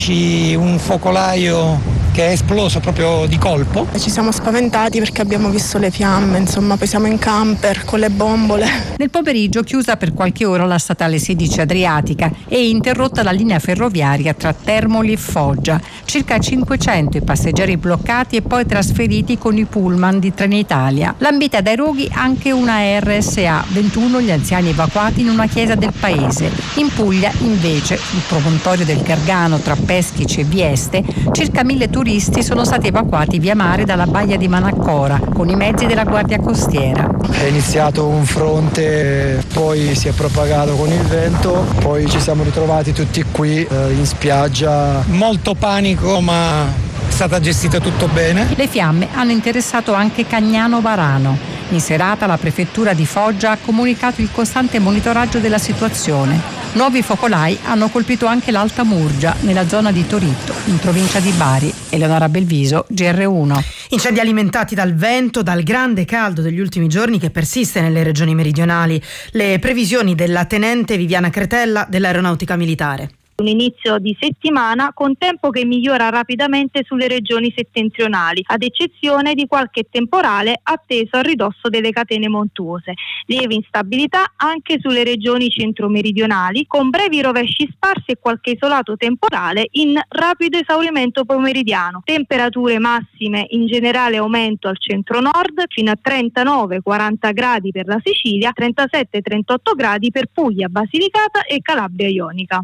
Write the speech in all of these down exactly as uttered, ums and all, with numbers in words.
Un focolaio che è esploso proprio di colpo. Ci siamo spaventati perché abbiamo visto le fiamme, insomma, poi siamo in camper con le bombole. Nel pomeriggio chiusa per qualche ora la statale sedici Adriatica e interrotta la linea ferroviaria tra Termoli e Foggia. Circa cinquecento i passeggeri bloccati e poi trasferiti con i pullman di Trenitalia. Lambita dai roghi anche una R S A, ventuno gli anziani evacuati in una chiesa del paese. In Puglia, invece, sul promontorio del Gargano tra Peschici e Vieste, circa mille turisti sono stati evacuati via mare dalla baia di Manaccora con i mezzi della Guardia Costiera. È iniziato un fronte, poi si è propagato con il vento, poi ci siamo ritrovati tutti qui eh, in spiaggia. Molto panico, ma è stata gestita tutto bene. Le fiamme hanno interessato anche Cagnano Varano. In serata la prefettura di Foggia ha comunicato il costante monitoraggio della situazione. Nuovi focolai hanno colpito anche l'Alta Murgia, nella zona di Toritto, in provincia di Bari. Eleonora Belviso, G R uno. Incendi alimentati dal vento, dal grande caldo degli ultimi giorni che persiste nelle regioni meridionali. Le previsioni della tenente Viviana Cretella dell'Aeronautica Militare. Un inizio di settimana con tempo che migliora rapidamente sulle regioni settentrionali, ad eccezione di qualche temporale atteso a ridosso delle catene montuose. Lieve instabilità anche sulle regioni centro-meridionali, con brevi rovesci sparsi e qualche isolato temporale in rapido esaurimento pomeridiano. Temperature massime in generale aumento al centro-nord, fino a trentanove quaranta gradi per la Sicilia, trentasette trentotto gradi per Puglia, Basilicata e Calabria Ionica.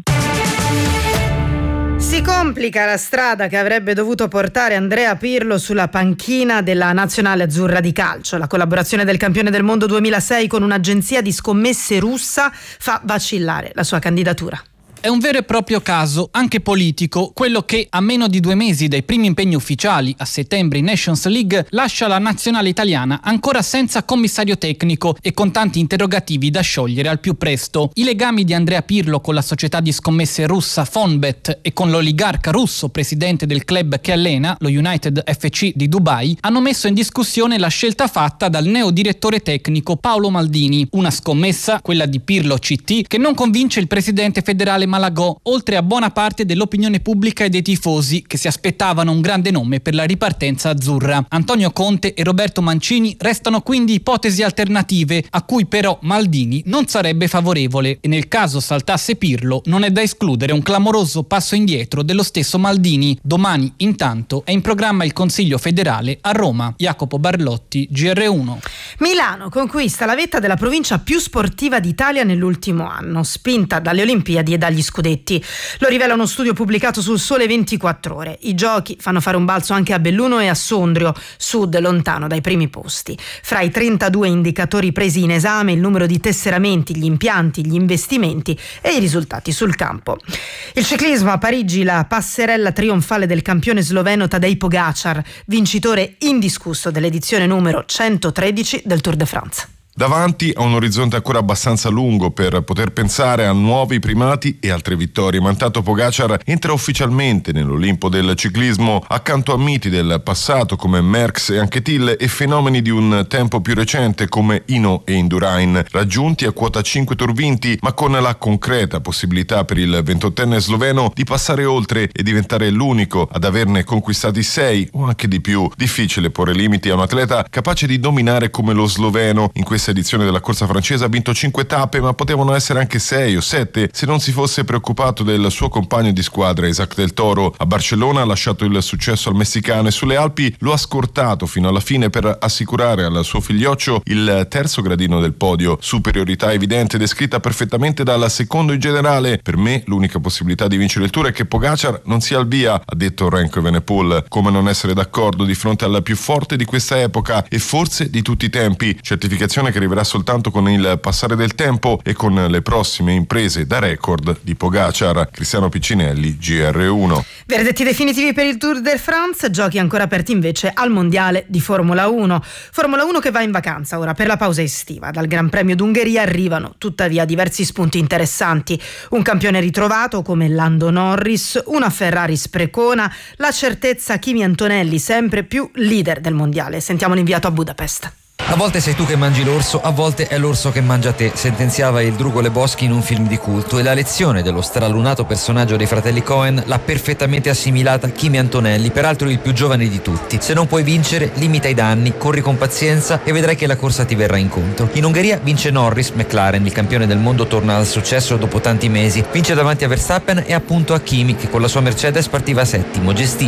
Si complica la strada che avrebbe dovuto portare Andrea Pirlo sulla panchina della nazionale azzurra di calcio. La collaborazione del campione del mondo duemilasei con un'agenzia di scommesse russa fa vacillare la sua candidatura. È un vero e proprio caso, anche politico, quello che a meno di due mesi dai primi impegni ufficiali a settembre in Nations League lascia la nazionale italiana ancora senza commissario tecnico e con tanti interrogativi da sciogliere al più presto. I legami di Andrea Pirlo con la società di scommesse russa Fonbet e con l'oligarca russo presidente del club che allena, lo United F C di Dubai, hanno messo in discussione la scelta fatta dal neo direttore tecnico Paolo Maldini. Una scommessa, quella di Pirlo C T, che non convince il presidente federale Malagò, oltre a buona parte dell'opinione pubblica e dei tifosi che si aspettavano un grande nome per la ripartenza azzurra. Antonio Conte e Roberto Mancini restano quindi ipotesi alternative a cui però Maldini non sarebbe favorevole e nel caso saltasse Pirlo non è da escludere un clamoroso passo indietro dello stesso Maldini. Domani intanto è in programma il Consiglio federale a Roma. Jacopo Barlotti, G R uno. Milano conquista la vetta della provincia più sportiva d'Italia nell'ultimo anno, spinta dalle Olimpiadi e dagli scudetti. Lo rivela uno studio pubblicato sul Sole ventiquattro Ore. I giochi fanno fare un balzo anche a Belluno e a Sondrio, sud lontano dai primi posti. Fra i trentadue indicatori presi in esame, il numero di tesseramenti, gli impianti, gli investimenti e i risultati sul campo. Il ciclismo a Parigi, la passerella trionfale del campione sloveno Tadej Pogačar, vincitore indiscusso dell'edizione numero centotredici del Tour de France. Davanti a un orizzonte ancora abbastanza lungo per poter pensare a nuovi primati e altre vittorie, ma intanto Pogačar entra ufficialmente nell'Olimpo del ciclismo accanto a miti del passato come Merckx e Anquetil e fenomeni di un tempo più recente come Hinault e Indurain, raggiunti a quota cinque tour vinti, ma con la concreta possibilità per il ventottenne sloveno di passare oltre e diventare l'unico ad averne conquistati sei o anche di più. Difficile porre limiti a un atleta capace di dominare come lo sloveno. In questa edizione della corsa francese ha vinto cinque tappe, ma potevano essere anche sei o sette se non si fosse preoccupato del suo compagno di squadra Isaac Del Toro. A Barcellona ha lasciato il successo al messicano e sulle Alpi lo ha scortato fino alla fine per assicurare al suo figlioccio il terzo gradino del podio. Superiorità evidente descritta perfettamente dal secondo in generale. Per me l'unica possibilità di vincere il Tour è che Pogačar non sia al via, ha detto Renko Evenepoel. Come non essere d'accordo di fronte al più forte di questa epoca e forse di tutti i tempi, certificazione che arriverà soltanto con il passare del tempo e con le prossime imprese da record di Pogačar. Cristiano Piccinelli, G R uno. Verdetti definitivi per il Tour de France, giochi ancora aperti invece al mondiale di Formula uno. Formula uno che va in vacanza ora per la pausa estiva. Dal Gran Premio d'Ungheria arrivano tuttavia diversi spunti interessanti. Un campione ritrovato come Lando Norris, una Ferrari sprecona, la certezza Kimi Antonelli sempre più leader del mondiale. Sentiamo l'inviato a Budapest. A volte sei tu che mangi l'orso, a volte è l'orso che mangia te, sentenziava il Drugo Lebowski in un film di culto, e la lezione dello stralunato personaggio dei fratelli Coen l'ha perfettamente assimilata Kimi Antonelli, peraltro il più giovane di tutti. Se non puoi vincere, limita i danni, corri con pazienza e vedrai che la corsa ti verrà incontro. In Ungheria vince Norris, McLaren, il campione del mondo, torna al successo dopo tanti mesi, vince davanti a Verstappen e appunto a Kimi, che con la sua Mercedes partiva settimo, gestì